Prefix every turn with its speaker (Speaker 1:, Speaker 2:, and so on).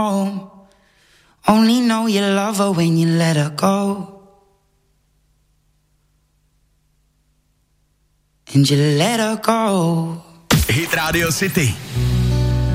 Speaker 1: Only know you love her when you let her go. And you let her go.
Speaker 2: Hit Radio City.